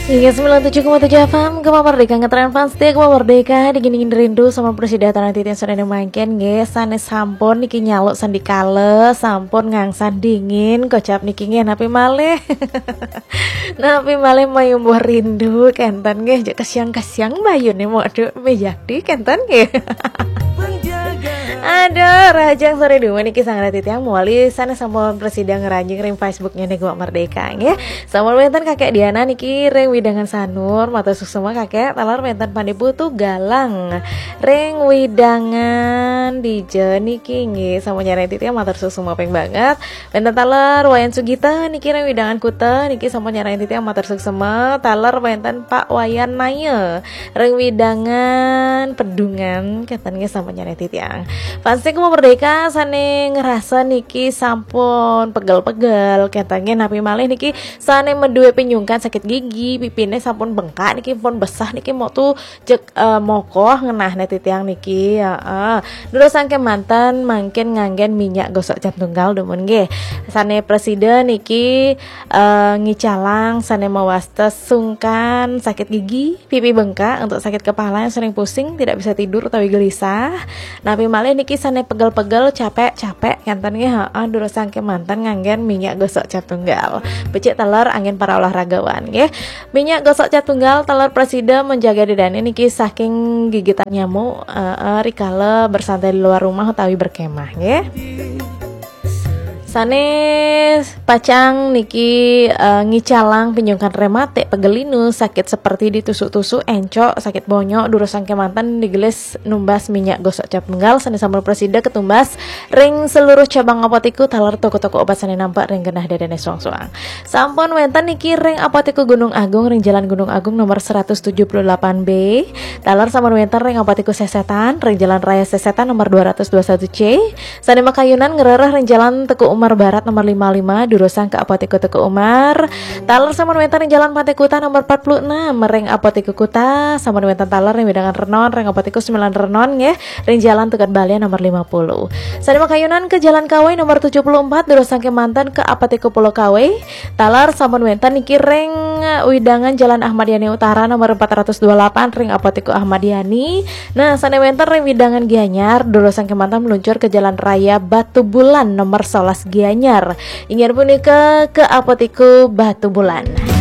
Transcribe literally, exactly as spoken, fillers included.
Hingga sembilan puluh tujuh koma tujuh F M Gema Merdeka ngetren fans dia Gema Merdeka digini-gini rindu sama persidatan nanti yang sudah mangken nge sane sampun niki nyaluk sandi kale sampun ngangsan dingin kocap niki nge napi malih napi malih mayumbuh rindu kenten nge jek kesiang-kesiang bayu nih mau adu mejadi kenten nge Aduh, rajang sore dua niki sang ratit yang muali sana sampun presiden ngeranjing ring Facebooknya nih Gema Merdeka ya. Sampun wenten kakek Diana niki ring widangan sanur mata suksema kakek talar wenten pandiputu galang ring widangan dije niki nggih sampun nyaratit yang matur suksema peng banget. Wenten talar Wayan Sugita niki ring widangan kuta niki sampun nyaratit yang matur suksema talar wenten Pak Wayan Naya ring widangan pedungan katanya sampun nyaratit yang Pasti Gema Merdeka sane ngerasa niki sampun pegel-pegel katanya napi malih niki sane medue penyungkan sakit gigi pipine sampun bengkak niki pun besah niki mau tuh cek uh, mokoh ngenah netit yang niki ya uh. Dulu sangke mantan mungkin nganggen minyak gosok cat tunggal demun nggih sane presiden niki uh, ngicalang sane mawastes sungkan sakit gigi pipi bengkak untuk sakit kepala yang sering pusing tidak bisa tidur atau gelisah napi malih niki sane pegel-pegel capek-capek kanten ge heeh dulu sangke mantan nganggen minyak gosok cat tunggal becik telur angin para olahragawan nggih minyak gosok cat tunggal telur presiden menjaga didane niki saking gigitan nyamuk uh, rikala bersantai di luar rumah utawi berkemah nggih Sanes pacang niki uh, ngicalang penyungkan rematik pegelinu sakit seperti ditusuk-tusuk encok sakit bonyok duru sangke mantan digelis numbas minyak gosok cat tunggal sanes sampun presida ketumbas ring seluruh cabang apotiku talar toko-toko obat sane nampak ring genah dadane soang-soang sampun wenten niki ring apotiku Gunung Agung ring Jalan Gunung Agung nomor seratus tujuh puluh delapan B talar sampun wenten ring apotiku Sesetan ring Jalan Raya Sesetan nomor dua ratus dua puluh satu C sane makayunan ngerereh ring Jalan Teku Umar Barat nomor lima puluh lima Durusan ke Apotiku Teku Umar taler sampun wenten ring Jalan Pantai Kuta nomor empat puluh enam ring Apotiku Kuta sampun wenten taler ring Widangan Renon ring Apotiku sembilan Renon nggih ring Jalan Tukat Balia nomor lima puluh sane makayunan ke Jalan Kawai nomor tujuh puluh empat Durusan ke Mantan ke Apotiku Pulau Kawai taler sampun wenten niki ring Widangan Jalan Ahmad Yani Utara nomor empat ratus dua puluh delapan ring Apotiku Ahmad Yani nah sane wenten ring Widangan Gianyar Durusan ke Mantan meluncur ke Jalan Raya Batu Bulan nomor sebelas Gianyar ingin punika ke Apotiku Batu Bulan